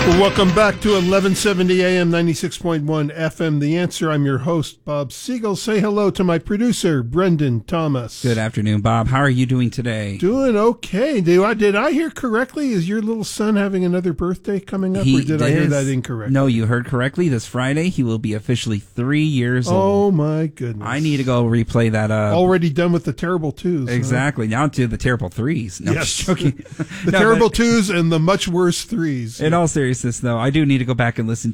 Welcome back to 1170 AM, 96.1 FM. The Answer. I'm your host, Bob Siegel. Say hello to my producer, Brendan Thomas. Good afternoon, Bob. How are you doing today? Doing okay. Did I hear correctly? Is your little son having another birthday coming up, or did I hear that incorrectly? No, you heard correctly. This Friday, he will be officially 3 years old. Oh, my goodness. I need to go replay that. Already done with the terrible twos. Exactly. Huh? Now to the terrible threes. No, yes. The terrible twos and the much worse threes. In all seriousness, though, I do need to go back and listen